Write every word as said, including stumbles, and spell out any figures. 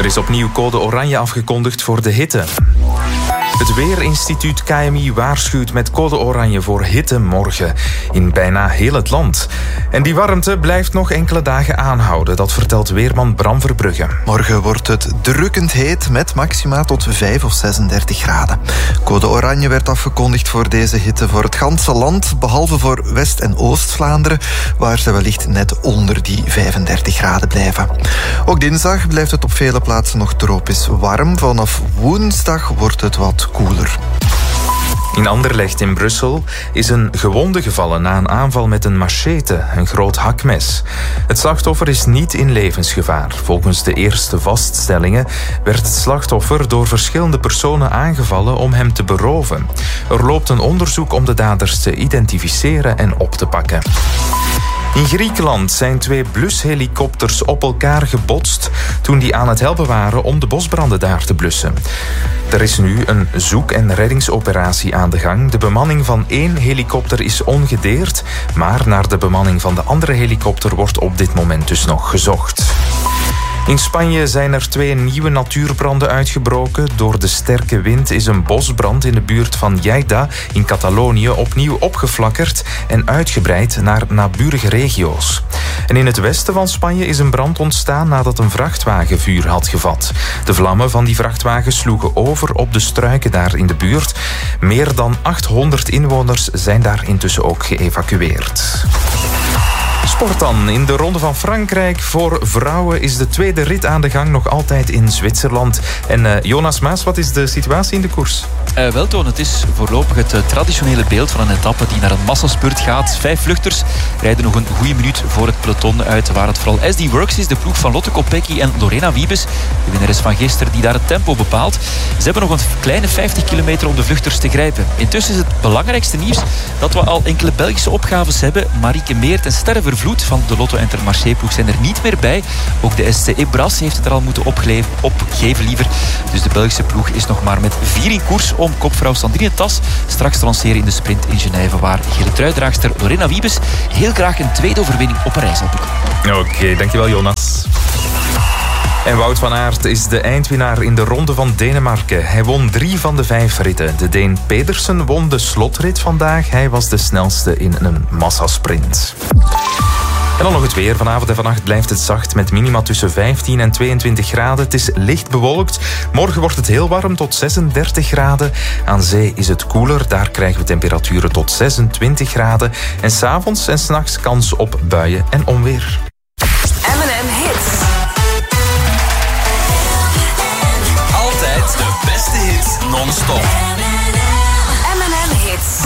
Er is opnieuw code oranje afgekondigd voor de hitte. Het Weerinstituut K M I waarschuwt met code oranje voor hitte morgen in bijna heel het land. En die warmte blijft nog enkele dagen aanhouden, dat vertelt weerman Bram Verbrugge. Morgen wordt het drukkend heet met maxima tot vijf of zesendertig graden. Code oranje werd afgekondigd voor deze hitte voor het ganse land, behalve voor West- en Oost-Vlaanderen, waar ze wellicht net onder die vijfendertig graden blijven. Ook dinsdag blijft het op vele plaatsen nog tropisch warm. Vanaf woensdag wordt het wat koeler. In Anderlecht in Brussel is een gewonde gevallen na een aanval met een machete, een groot hakmes. Het slachtoffer is niet in levensgevaar. Volgens de eerste vaststellingen werd het slachtoffer door verschillende personen aangevallen om hem te beroven. Er loopt een onderzoek om de daders te identificeren en op te pakken. In Griekenland zijn twee blushelikopters op elkaar gebotst toen die aan het helpen waren om de bosbranden daar te blussen. Er is nu een zoek- en reddingsoperatie aan de gang. De bemanning van één helikopter is ongedeerd, maar naar de bemanning van de andere helikopter wordt op dit moment dus nog gezocht. In Spanje zijn er twee nieuwe natuurbranden uitgebroken. Door de sterke wind is een bosbrand in de buurt van Lleida in Catalonië opnieuw opgeflakkerd en uitgebreid naar naburige regio's. En in het westen van Spanje is een brand ontstaan nadat een vrachtwagen vuur had gevat. De vlammen van die vrachtwagen sloegen over op de struiken daar in de buurt. Meer dan achthonderd inwoners zijn daar intussen ook geëvacueerd. Sport dan. In de Ronde van Frankrijk voor vrouwen is de tweede rit aan de gang, nog altijd in Zwitserland. En uh, Jonas Maas, wat is de situatie in de koers? Uh, wel, Toon, het is voorlopig het uh, traditionele beeld van een etappe die naar een massaspurt gaat. Vijf vluchters rijden nog een goede minuut voor het peloton uit, waar het vooral S D Works is, de ploeg van Lotte Kopecky en Lorena Wiebes, de winnares van gisteren, die daar het tempo bepaalt. Ze hebben nog een kleine vijftig kilometer om de vluchters te grijpen. Intussen is het belangrijkste nieuws dat we al enkele Belgische opgaves hebben. Marieke Meert en Sterre Vervloed van de Lotto Intermarché-ploeg zijn er niet meer bij. Ook de S C E Bras heeft het er al moeten opgeven, opgeven liever. Dus de Belgische ploeg is nog maar met vier in koers om kopvrouw Sandrine Tas straks te lanceren in de sprint in Genève, waar gele truidraagster Lorena Wiebes heel graag een tweede overwinning op Parijs zal boeken. Oké, okay, dankjewel Jonas. En Wout van Aert is de eindwinnaar in de Ronde van Denemarken. Hij won drie van de vijf ritten. De Deen Pedersen won de slotrit vandaag. Hij was de snelste in een massasprint. En dan nog het weer. Vanavond en vannacht blijft het zacht met minima tussen vijftien en tweeëntwintig graden. Het is licht bewolkt. Morgen wordt het heel warm tot zesendertig graden. Aan zee is het koeler. Daar krijgen we temperaturen tot zesentwintig graden. En 's avonds en 's nachts kans op buien en onweer. M en M Hits. Altijd de beste hits non-stop.